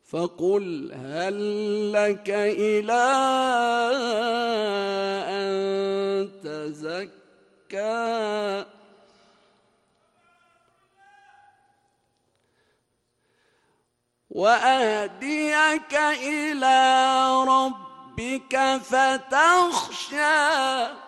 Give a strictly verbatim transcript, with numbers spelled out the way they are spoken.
فقل هل لك إلى أن تزكى وأهديك إلى ربك فتخشى